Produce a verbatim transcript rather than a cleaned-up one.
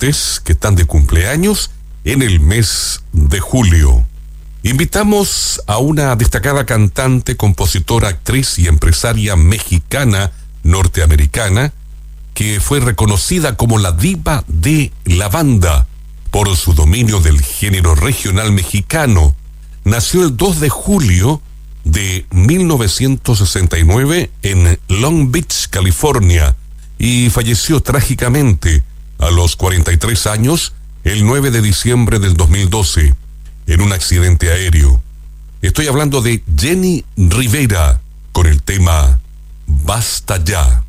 cantantes que están de cumpleaños en el mes de julio. Invitamos a una destacada cantante, compositora, actriz y empresaria mexicana norteamericana que fue reconocida como la diva de la banda por su dominio del género regional mexicano. Nació el dos de julio de mil novecientos sesenta y nueve en Long Beach, California, y falleció trágicamente a los cuarenta y tres años el nueve de diciembre del dos mil doce en un accidente aéreo. Estoy hablando de Jenni Rivera con el tema Basta Ya.